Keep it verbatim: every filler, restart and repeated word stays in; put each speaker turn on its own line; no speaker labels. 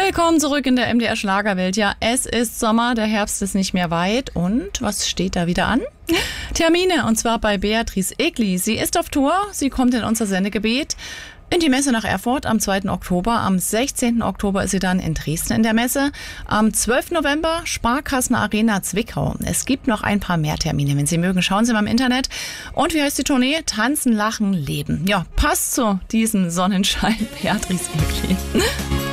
Willkommen zurück in der M D R Schlagerwelt. Ja, es ist Sommer, der Herbst ist nicht mehr weit. Und was steht da wieder an? Termine, und zwar bei Beatrice Egli. Sie ist auf Tour, sie kommt in unser Sendegebiet in die Messe nach Erfurt am zweiten Oktober. Am sechzehnten Oktober ist sie dann in Dresden in der Messe. Am zwölften November Sparkassen Arena Zwickau. Es gibt noch ein paar mehr Termine. Wenn Sie mögen, schauen Sie mal im Internet. Und wie heißt die Tournee? Tanzen, Lachen, Leben. Ja, passt zu diesem Sonnenschein. Beatrice Egli.